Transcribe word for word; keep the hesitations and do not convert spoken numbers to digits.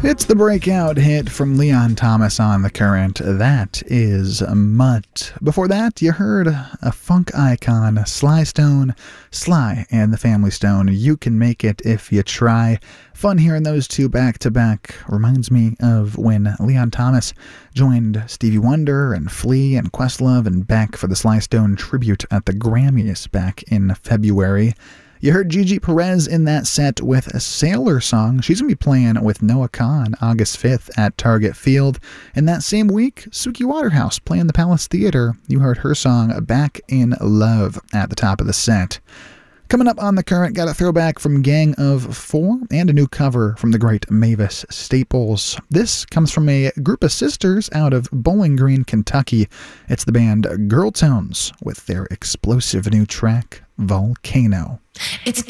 It's the breakout hit from Leon Thomas on The Current. That is Mutt. Before that, you heard a funk icon, Sly Stone, Sly and the Family Stone. You Can Make It If You Try. Fun hearing those two back to back. Reminds me of when Leon Thomas joined Stevie Wonder and Flea and Questlove and Beck for the Sly Stone tribute at the Grammys back in February. You heard Gigi Perez in that set with a Sailor song. She's going to be playing with Noah Kahan August fifth at Target Field. And that same week, Suki Waterhouse playing the Palace Theater. You heard her song Back in Love at the top of the set. Coming up on The Current, got a throwback from Gang of Four and a new cover from the great Mavis Staples. This comes from a group of sisters out of Bowling Green, Kentucky. It's the band Girl Tones with their explosive new track, Volcano. It's